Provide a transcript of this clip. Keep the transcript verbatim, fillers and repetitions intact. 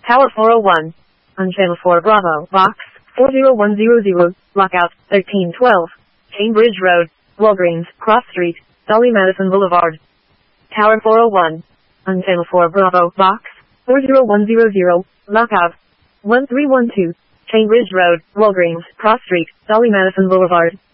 Tower four oh one. On Channel four Bravo, Box four oh one hundred, Lockout thirteen twelve. Cambridge Road, Walgreens, Cross Street, Dolly Madison Boulevard. Tower four oh one. On Channel four Bravo, Box four oh one hundred, Lockout one three one two. Cambridge Road, Walgreens, Cross Street, Dolly Madison Boulevard.